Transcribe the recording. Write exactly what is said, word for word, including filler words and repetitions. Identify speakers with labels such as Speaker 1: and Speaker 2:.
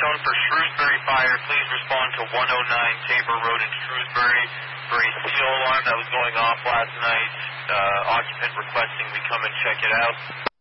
Speaker 1: tone for Shrewsbury Fire. Please respond to one oh nine Tabor Road in Shrewsbury for a C O alarm that was going off last night. Uh, occupant requesting we come and check it out.